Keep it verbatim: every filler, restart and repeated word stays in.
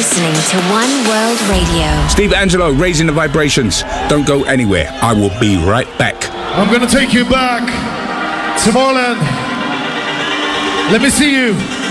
listening to One World Radio. Steve Angello, raising the vibrations. Don't go anywhere. I will be right back. I'm going to take you back to Tomorrowland. Let me see you.